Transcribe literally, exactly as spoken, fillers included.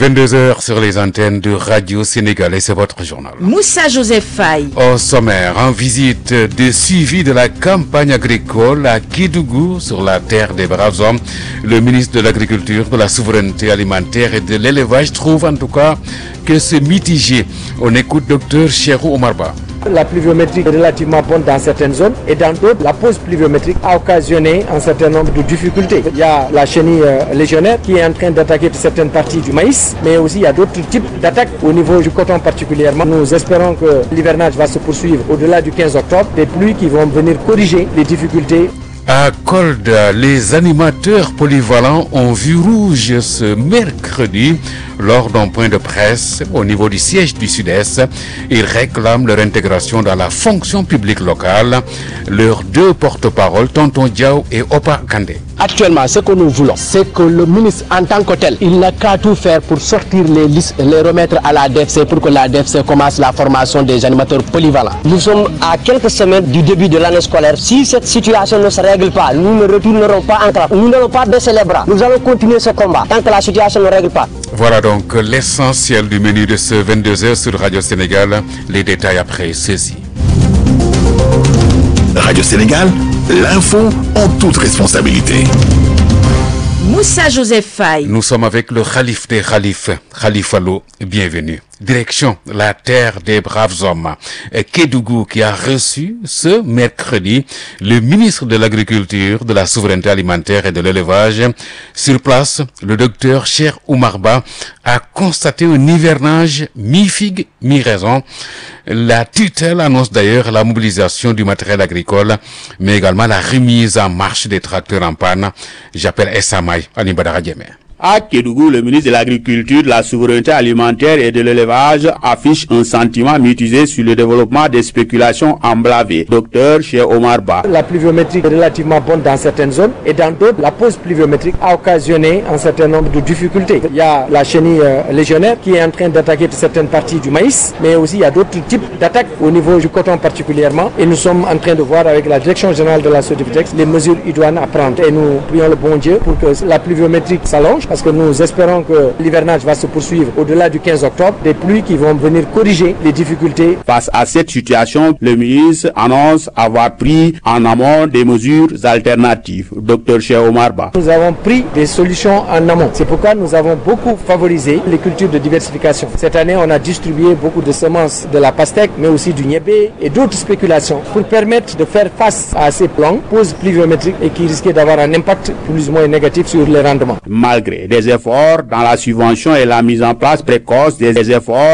vingt-deux heures sur les antennes de Radio Sénégal et c'est votre journal. Moussa Joseph Faye. Au sommaire, en visite de suivi de la campagne agricole à Kédougou, sur la terre des braves hommes, le ministre de l'Agriculture, de la Souveraineté alimentaire et de l'élevage trouve en tout cas que c'est mitigé. On écoute docteur Cheikhou Omar Ba. La pluviométrie est relativement bonne dans certaines zones et dans d'autres, la pause pluviométrique a occasionné un certain nombre de difficultés. Il y a la chenille euh, légionnaire qui est en train d'attaquer certaines parties du maïs, mais aussi il y a d'autres types d'attaques au niveau du coton particulièrement. Nous espérons que l'hivernage va se poursuivre au-delà du quinze octobre, des pluies qui vont venir corriger les difficultés. À Kolda, les animateurs polyvalents ont vu rouge ce mercredi lors d'un point de presse au niveau du siège du Sud-Est. Ils réclament leur intégration dans la fonction publique locale. Leurs deux porte-paroles, Tonton Diaw et Opa Kandé. Actuellement, ce que nous voulons, c'est que le ministre en tant que tel, il n'a qu'à tout faire pour sortir les listes et les remettre à la D F C pour que la D F C commence la formation des animateurs polyvalents. Nous sommes à quelques semaines du début de l'année scolaire. Si cette situation ne se règle pas, nous ne retournerons pas en classe. Nous n'allons pas baisser les bras. Nous allons continuer ce combat tant que la situation ne règle pas. Voilà donc l'essentiel du menu de ce vingt-deux heures sur Radio Sénégal. Les détails après ceci. Radio Sénégal, l'info en toute responsabilité. Moussa Joseph Faye. Nous sommes avec le Khalif des Khalifes, Khalifa Lo, bienvenue. Direction la terre des braves hommes, Kédougou, qui a reçu ce mercredi le ministre de l'Agriculture, de la Souveraineté alimentaire et de l'élevage. Sur place, le docteur Cheikh Oumar Ba a constaté un hivernage mi-figue, mi-raisin. La tutelle annonce d'ailleurs la mobilisation du matériel agricole, mais également la remise en marche des tracteurs en panne. J'appelle Essamay Alimbadara Djemé. À Kédougou, le ministre de l'Agriculture, de la Souveraineté alimentaire et de l'élevage affiche un sentiment mitigé sur le développement des spéculations emblavées. Docteur Cheikh Omar Ba. La pluviométrie est relativement bonne dans certaines zones et dans d'autres, la pause pluviométrique a occasionné un certain nombre de difficultés. Il y a la chenille euh, légionnaire qui est en train d'attaquer certaines parties du maïs, mais aussi il y a d'autres types d'attaques au niveau du coton particulièrement. Et nous sommes en train de voir avec la Direction générale de la Sodefitex les mesures idoines à prendre. Et nous prions le bon Dieu pour que la pluviométrie s'allonge, parce que nous espérons que l'hivernage va se poursuivre au-delà du quinze octobre, des pluies qui vont venir corriger les difficultés. Face à cette situation, le ministre annonce avoir pris en amont des mesures alternatives. Docteur Cheikh Omar Ba. Nous avons pris des solutions en amont. C'est pourquoi nous avons beaucoup favorisé les cultures de diversification. Cette année, on a distribué beaucoup de semences de la pastèque, mais aussi du niébé et d'autres spéculations pour permettre de faire face à ces plans, pauses pluviométriques et qui risquaient d'avoir un impact plus ou moins négatif sur les rendements. Malgré des efforts dans la subvention et la mise en place précoce des efforts